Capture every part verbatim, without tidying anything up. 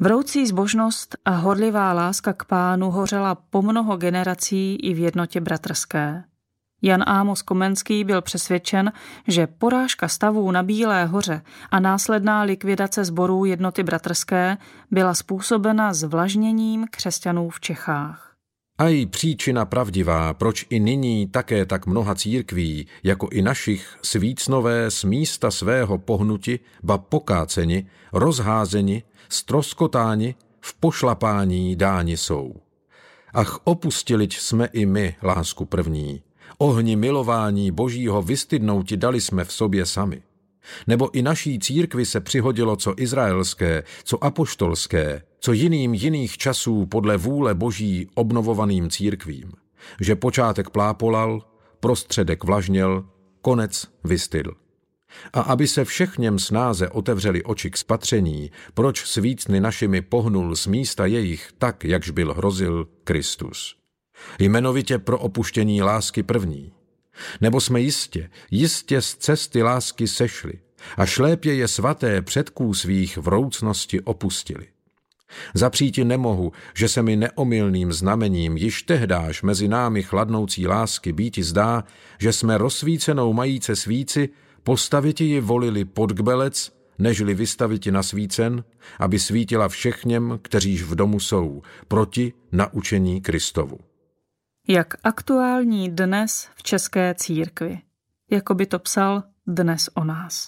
Vroucí zbožnost a horlivá láska k Pánu hořela po mnoho generací i v jednotě bratrské. Jan Amos Komenský byl přesvědčen, že porážka stavů na Bílé hoře a následná likvidace sborů jednoty bratrské byla způsobena zvlažněním křesťanů v Čechách. A i příčina pravdivá, proč i nyní také tak mnoha církví, jako i našich, svícnové z místa svého pohnuti, ba pokáceni, rozházeni, stroskotáni, v pošlapání dáni jsou. Ach, opustiliť jsme i my lásku první, ohni milování Božího vystydnouti dali jsme v sobě sami. Nebo i naší církvi se přihodilo co izraelské, co apoštolské, co jiným jiných časů podle vůle Boží obnovovaným církvím, že počátek plápolal, prostředek vlažněl, konec vystydl. A aby se všechněm snáze otevřeli oči k spatření, proč svícny našimi pohnul z místa jejich tak, jakž byl hrozil Kristus. Jmenovitě pro opuštění lásky první. Nebo jsme jistě, jistě z cesty lásky sešli a šlépě je svaté předků svých vroucnosti opustili. Zapříti nemohu, že se mi neomylným znamením již tehdáž mezi námi chladnoucí lásky býti zdá, že jsme rozsvícenou majíce svíci postaviti ji volili pod kbelec, nežli vystaviti na svícen, aby svítila všechněm, kteříž v domu jsou, proti naučení Kristovu. Jak aktuální dnes v české církvi, jako by to psal dnes o nás.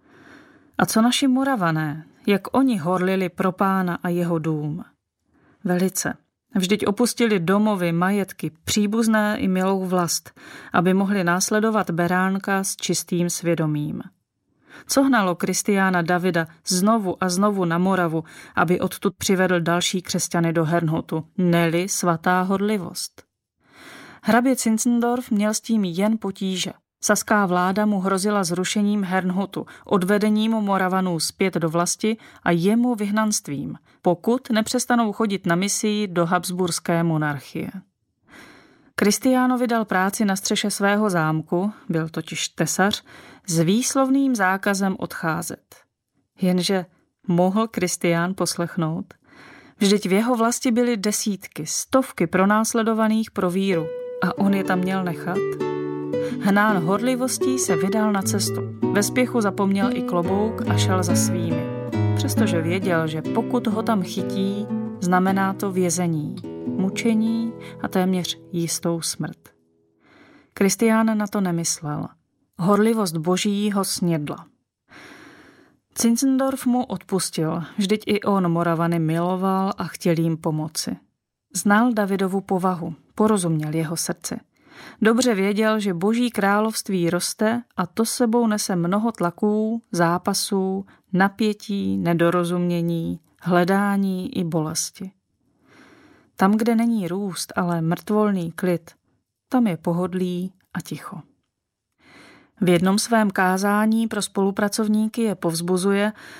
A co naši Moravané, jak oni horlili pro Pána a jeho dům. Velice. Vždyť opustili domovy, majetky, příbuzné i milou vlast, aby mohli následovat beránka s čistým svědomím. Co hnalo Kristiána Davida znovu a znovu na Moravu, aby odtud přivedl další křesťany do Herrnhutu, neli svatá horlivost? Hrabě Zinzendorf měl s tím jen potíže. Saská vláda mu hrozila zrušením Herrnhutu, odvedením Moravanů zpět do vlasti a jemu vyhnanstvím, pokud nepřestanou chodit na misii do habsburské monarchie. Kristiánovi dal práci na střeše svého zámku, byl totiž tesař, s výslovným zákazem odcházet. Jenže mohl Kristián poslechnout? Vždyť v jeho vlasti byly desítky, stovky pronásledovaných pro víru a on je tam měl nechat? Hnán horlivostí se vydal na cestu. Ve spěchu zapomněl i klobouk a šel za svými. Přestože věděl, že pokud ho tam chytí, znamená to vězení, mučení a téměř jistou smrt. Kristián na to nemyslel. Horlivost Boží ho snědla. Zinzendorf mu odpustil, vždyť i on Moravany miloval a chtěl jim pomoci. Znal Davidovu povahu, porozuměl jeho srdci. Dobře věděl, že Boží království roste a to sebou nese mnoho tlaků, zápasů, napětí, nedorozumění, hledání i bolesti. Tam, kde není růst, ale mrtvolný klid, tam je pohodlí a ticho. V jednom svém kázání pro spolupracovníky je povzbuzuje,